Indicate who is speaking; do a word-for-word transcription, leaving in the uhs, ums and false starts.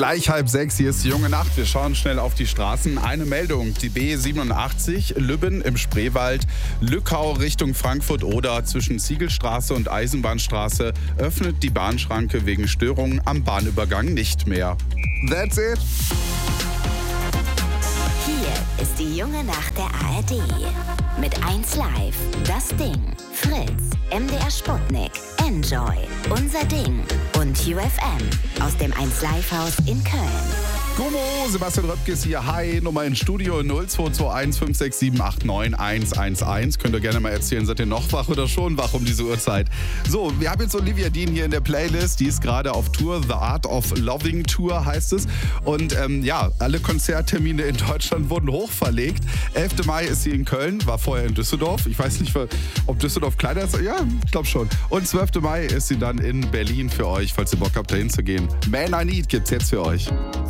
Speaker 1: Gleich halb sechs, hier ist die junge Nacht. Wir schauen schnell auf die Straßen. Eine Meldung, die B siebenundachtzig, Lübben im Spreewald, Lückau Richtung Frankfurt oder zwischen Ziegelstraße und Eisenbahnstraße öffnet die Bahnschranke wegen Störungen am Bahnübergang nicht mehr. That's it.
Speaker 2: Hier ist die junge Nacht der A R D. Mit eins Live, Das Ding, Fritz, M D R Sputnik, Enjoy, Unser Ding und U F M aus dem eins Live Haus in Köln.
Speaker 1: Gummo, Sebastian Röpkes hier. Hi, Nummer ins Studio null zwei zwei eins fünf sechs sieben acht neun eins eins eins. Könnt ihr gerne mal erzählen, seid ihr noch wach oder schon wach um diese Uhrzeit? So, wir haben jetzt Olivia Dean hier in der Playlist. Die ist gerade auf Tour. The Art of Loving Tour heißt es. Und ähm, ja, alle Konzerttermine in Deutschland wurden hochverlegt. elfter Mai ist sie in Köln, war vorher in Düsseldorf. Ich weiß nicht, ob Düsseldorf kleiner ist. Ja, ich glaube schon. Und zwölfter Mai ist sie dann in Berlin für euch, falls ihr Bock habt, da hinzugehen. Man I Need gibt's jetzt für euch.